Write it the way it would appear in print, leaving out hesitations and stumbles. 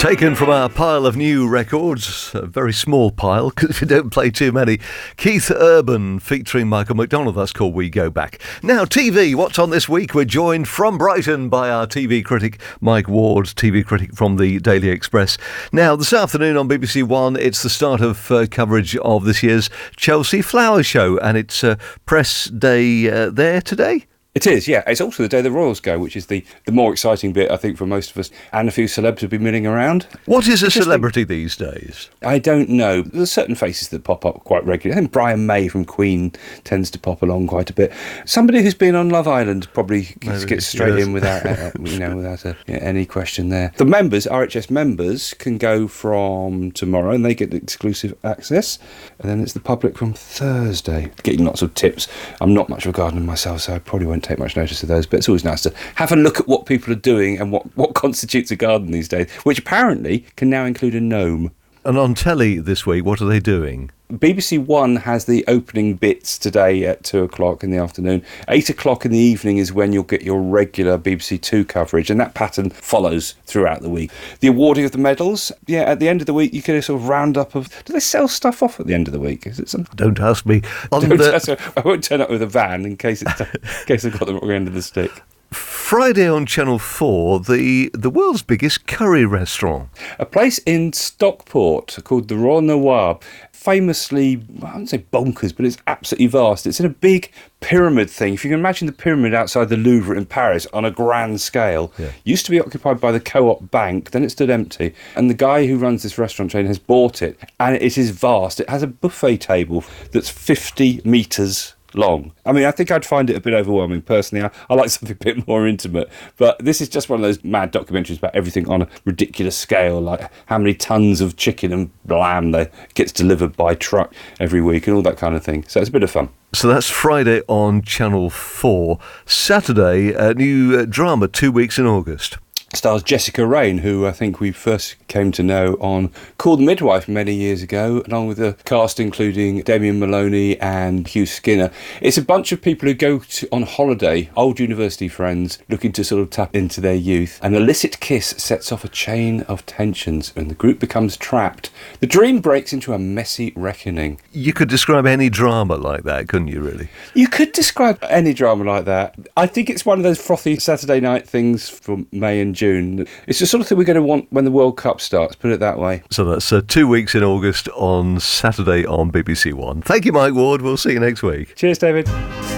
Taken from our pile of new records, a very small pile because we don't play too many. Keith Urban featuring Michael McDonald, that's called We Go Back. Now TV, what's on this week? We're joined from Brighton by our TV critic Mike Ward, TV critic from the Daily Express. Now this afternoon on BBC One, it's the start of coverage of this year's Chelsea Flower Show, and it's press day there today. It is, yeah. It's also the day the Royals go, which is the more exciting bit, I think, for most of us. And a few celebs will be milling around. What is a celebrity these days? I don't know. There's certain faces that pop up quite regularly. I think Brian May from Queen tends to pop along quite a bit. Somebody who's been on Love Island probably gets straight in without any question there. The members, RHS members, can go from tomorrow and they get exclusive access. And then it's the public from Thursday, getting lots of tips. I'm not much of a gardener myself, so I probably won't take much notice of those, but it's always nice to have a look at what people are doing and what constitutes a garden these days, which apparently can now include a gnome. And on telly this week, what are they doing? BBC One has the opening bits today at 2 o'clock in the afternoon. 8 o'clock in the evening is when you'll get your regular BBC Two coverage, and that pattern follows throughout the week. The awarding of the medals, at the end of the week, you get a sort of roundup of... Do they sell stuff off at the end of the week? Is it some? Don't ask me. I won't turn up with a van in case I've got the wrong end of the stick. Friday on Channel 4, the world's biggest curry restaurant. A place in Stockport called the Royal Nawab. Famously, I wouldn't say bonkers, but it's absolutely vast. It's in a big pyramid thing. If you can imagine the pyramid outside the Louvre in Paris on a grand scale. Yeah. Used to be occupied by the Co-op Bank, then it stood empty. And the guy who runs this restaurant chain has bought it. And it is vast. It has a buffet table that's 50 metres long. I mean, I think I'd find it a bit overwhelming personally. I like something a bit more intimate, but this is just one of those mad documentaries about everything on a ridiculous scale, like how many tons of chicken and lamb that gets delivered by truck every week and all that kind of thing. So it's a bit of fun. So that's Friday on Channel 4. Saturday, a new drama, 2 weeks in August. Stars Jessica Raine, who I think we first came to know on Call the Midwife many years ago, along with a cast including Damien Maloney and Hugh Skinner. It's a bunch of people who go on holiday, old university friends, looking to sort of tap into their youth. An illicit kiss sets off a chain of tensions and the group becomes trapped. The dream breaks into a messy reckoning. You could describe any drama like that, couldn't you, really? You could describe any drama like that. I think it's one of those frothy Saturday night things for May and June. It's the sort of thing we're going to want when the World Cup starts, put it that way. So that's 2 weeks in August on Saturday on BBC One. Thank you, Mike Ward. We'll see you next week. Cheers, David.